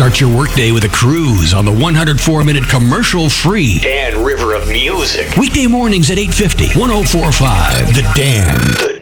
Start your workday with a cruise on the 104-minute commercial-free Dan River of Music. Weekday mornings at 8:50, 104.5, The Dan.